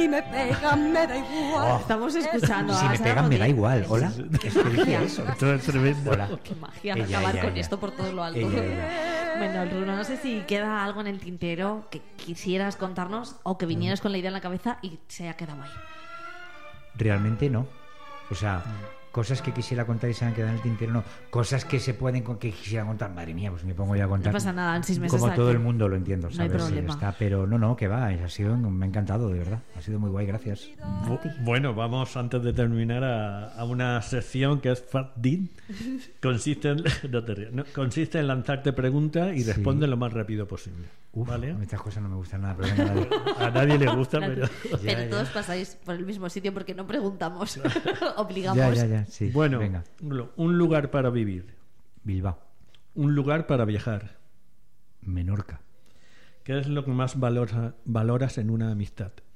Si me pegan, me da igual. Estamos escuchando Si a me Sara pegan, me da Rodríguez. igual. Hola. Es que dije eso. Esto es tremendo. Hola. Qué magia Ella, acabar ella, con ella. esto por todo lo alto. Ella. Bueno, Rulo, no sé si queda algo en el tintero que quisieras contarnos o que vinieras con la idea en la cabeza y se ha quedado ahí. Realmente no. O sea, cosas que quisiera contar y se han quedado en el tintero, no. Cosas que se pueden que quisiera contar, madre mía, pues me pongo ya a contar. No pasa nada, en 6 meses como todo aquí. el mundo lo entiendo, No hay ¿sabes? problema. Está, pero no, que va, me ha encantado, de verdad. Ha sido muy guay, gracias. Bueno, vamos antes de terminar a una sección que es Fat Deed. Consiste en, no te rías, no, consiste en lanzarte preguntas y Sí. responde lo más rápido posible. Uf, ¿Vale? a mí estas cosas no me gustan nada, pero venga, dale. A nadie le gusta, pero... Pero Ya, todos ya. pasáis por el mismo sitio porque no preguntamos. Obligamos. Ya, sí. Bueno, Venga, un lugar para vivir, Bilbao, un lugar para viajar. Menorca. ¿Qué es lo que más valoras en una amistad?